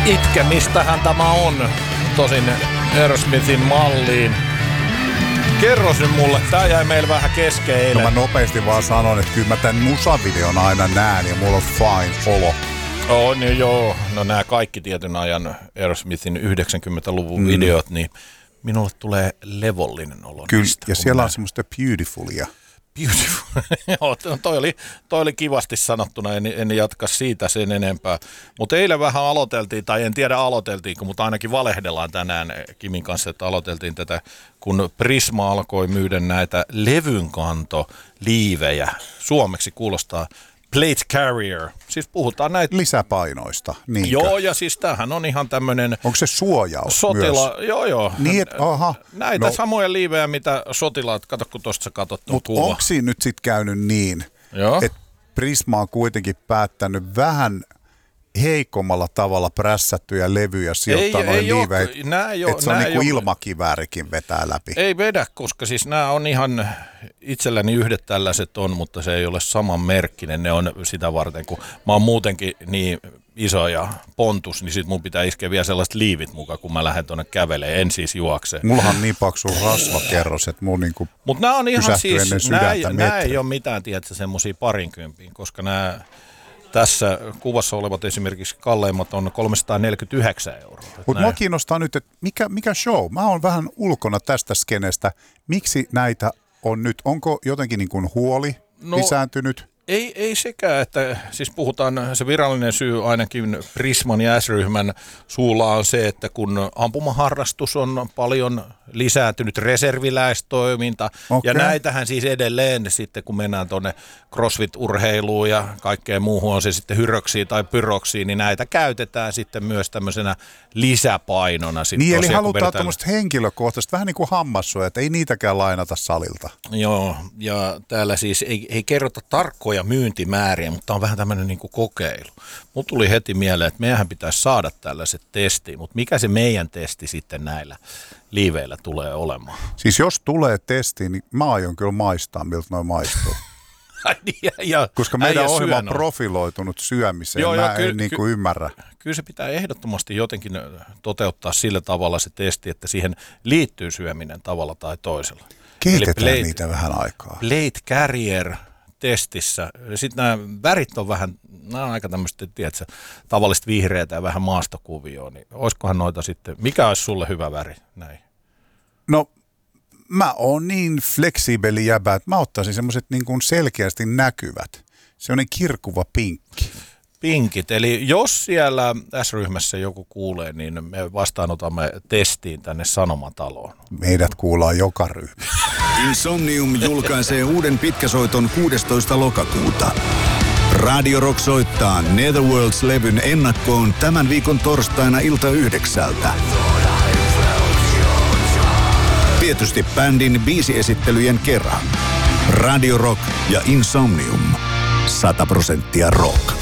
Itkemistähän tämä on, tosin Aerosmithin malliin. Kerros nyt mulle, tää jäi meillä vähän kesken eilen. No mä nopeasti vaan sanon, että kyllä mä tän musavideon aina näen ja mulla on fine olo. On joo, no nää kaikki tietyn ajan Aerosmithin 90-luvun videot, niin minulle tulee levollinen olo. Kyllä, ja siellä on semmoista beautifulia. Beautiful. Joo, toi oli kivasti sanottuna, en jatka siitä sen enempää. Mutta eilen vähän aloiteltiin, tai en tiedä aloiteltiinko, mutta ainakin valehdellaan tänään Kimin kanssa, että aloiteltiin tätä, kun Prisma alkoi myydä näitä levynkantoliivejä. Suomeksi kuulostaa plate carrier. Siis puhutaan näitä lisäpainoista, niinkö? Joo, ja siis tämähän on ihan tämmöinen onko se suojaus myös? Joo. Niin, näitä samoja liivejä, mitä sotilaat, kato kun tuosta sä katot tuon kuva. Mutta onko siinä nyt sitten käynyt niin, että Prisma on kuitenkin päättänyt vähän heikommalla tavalla prässättyjä levyjä sijoittaa noin liiveitä, että se on niin kuin ilmakiväärikin vetää läpi? Ei vedä, koska siis nämä on ihan, itselläni yhdet tällaiset on, mutta se ei ole saman merkkinen. Ne on sitä varten, kun mä oon muutenkin niin iso ja pontus, niin sit mun pitää iskeä vielä sellaiset liivit mukaan, kun mä lähden tuonne kävelemään, en siis juokseen. Mullahan on niin paksu rasvakerros, että mun niinku mut nämä on ihan siis, ennen sydäntä nämä ei ole mitään, tiedätkö, semmosia 20, koska nämä tässä kuvassa olevat esimerkiksi kalleimmat on 349 €. Mutta mua kiinnostaa nyt, että mikä show? Mä oon vähän ulkona tästä skenestä. Miksi näitä on nyt? Onko jotenkin niin kuin huoli lisääntynyt? Ei sekään, että siis puhutaan, se virallinen syy ainakin Prisman ja S-ryhmän suulla on se, että kun ampumaharrastus on paljon lisääntynyt, reserviläistoiminta, ja näitähän siis edelleen sitten, kun mennään tuonne CrossFit-urheiluun ja kaikkeen muuhun, on se sitten hyröksiä tai pyroksiä, niin näitä käytetään sitten myös tämmöisenä lisäpainona. Niin, eli halutaan tuommoista henkilökohtaista, vähän niin kuin hammassuja, että ei niitäkään lainata salilta. Joo, ja täällä siis ei kerrota tarkkoja myyntimääriä, mutta on vähän tämmöinen niin kuin kokeilu. Mun tuli heti mieleen, että meidän pitäisi saada tällaiset testiin, mutta mikä se meidän testi sitten näillä liiveillä tulee olemaan? Siis jos tulee testi, niin mä aion kyllä maistaa, miltä noi maistuu. Koska meidän ohjelma on profiloitunut syömiseen, en niin kuin ymmärrä. Kyllä se pitää ehdottomasti jotenkin toteuttaa sillä tavalla se testi, että siihen liittyy syöminen tavalla tai toisella. Keitetään niitä vähän aikaa. Plate carrier testissä. Sitten nämä värit on vähän, nämä on aika tämmöistä, tiedätkö, tavallista vihreätä ja vähän maastokuvioa, niin olisikohan noita sitten, mikä olisi sulle hyvä väri näin? No, mä oon niin fleksibeli jäbä, että mä ottaisin semmoiset niin kuin selkeästi näkyvät. Se on niin kirkuva pinkki. Pinkit, eli jos siellä S-ryhmässä joku kuulee, niin me vastaanotamme testiin tänne Sanomataloon. Meidät kuullaan joka ryhmä. Insomnium julkaisee uuden pitkäsoiton 16. lokakuuta. Radio Rock soittaa Netherworlds-levyn ennakkoon tämän viikon torstaina ilta 9. Tietysti bändin biisiesittelyjen kerran. Radio Rock ja Insomnium. 100% rock.